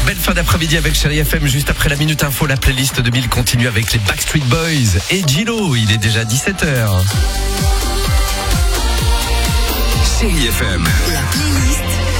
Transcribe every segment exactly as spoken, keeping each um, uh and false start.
Belle fin d'après-midi avec Chérie F M. Juste après la Minute Info, la playlist de mille continue avec les Backstreet Boys et Gilo. Il est déjà dix-sept heures. Chérie F M. La playlist.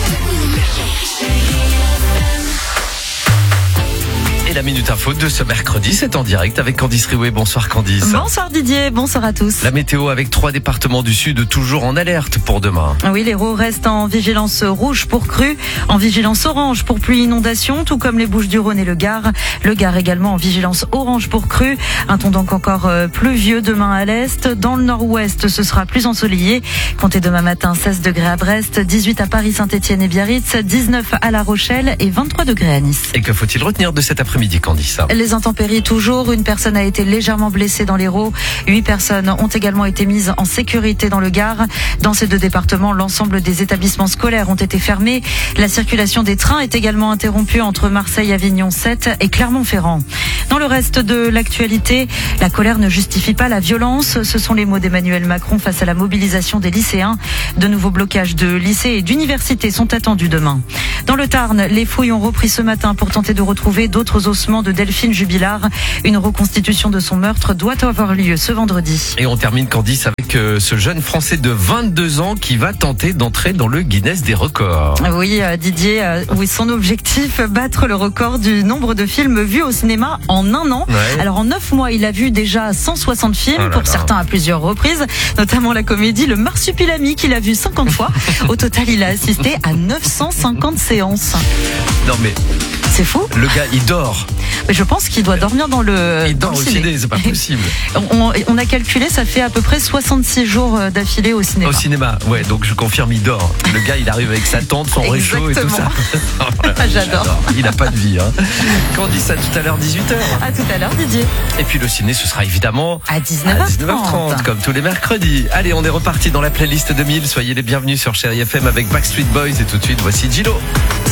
Et la Minute Info de ce mercredi, c'est en direct avec Candice Riouet. Bonsoir Candice. Bonsoir Didier, bonsoir à tous. La météo avec trois départements du sud toujours en alerte pour demain. Oui, l'Hérault reste en vigilance rouge pour crue, en vigilance orange pour pluie inondation, tout comme les Bouches-du-Rhône et le Gard. Le Gard également en vigilance orange pour crue. Un temps donc encore pluvieux demain à l'est. Dans le nord-ouest, ce sera plus ensoleillé. Comptez demain matin seize degrés à Brest, dix-huit à Paris, Saint-Étienne et Biarritz, dix-neuf à La Rochelle et vingt-trois degrés à Nice. Et que faut-il retenir de cet après-midi, Candice? Les intempéries toujours. Une personne a été légèrement blessée dans l'Hérault. Huit personnes ont également été mises en sécurité dans le Gard. Dans ces deux départements, l'ensemble des établissements scolaires ont été fermés. La circulation des trains est également interrompue entre Marseille, Avignon sept et Clermont-Ferrand. Dans le reste de l'actualité, la colère ne justifie pas la violence. Ce sont les mots d'Emmanuel Macron face à la mobilisation des lycéens. De nouveaux blocages de lycées et d'universités sont attendus demain. Dans le Tarn, les fouilles ont repris ce matin pour tenter de retrouver d'autres ossements de Delphine Jubilard. Une reconstitution de son meurtre doit avoir lieu ce vendredi. Et on termine, Candice, avec euh, ce jeune Français de vingt-deux ans qui va tenter d'entrer dans le Guinness des records. Oui, euh, Didier, euh, oui, son objectif, battre le record du nombre de films vus au cinéma en un an. Ouais. Alors en neuf mois, il a vu déjà cent soixante films, Oh là pour là. certains à plusieurs reprises, notamment la comédie Le Marsupilami qu'il a vu cinquante fois. Au total, il a assisté à neuf cent cinquante séances. Non mais C'est fou. le gars, il dort. Mais je pense qu'il doit dormir dans le Il dans dort le au ciné, c'est pas possible. On, on a calculé, ça fait à peu près soixante-six jours d'affilée au cinéma. Au cinéma, ouais, donc je confirme, il dort. Le gars, il arrive avec sa tente, son réchaud et tout ça. Exactement. J'adore. Il a pas de vie, hein. Candice, à tout à l'heure, dix-huit heures. À tout à l'heure, Didier. Et puis le ciné, ce sera évidemment À dix-neuf heures trente. à dix-neuf heures trente, comme tous les mercredis. Allez, on est reparti dans la playlist de mille. Soyez les bienvenus sur Chérie F M avec Backstreet Boys. Et tout de suite, voici Gilo.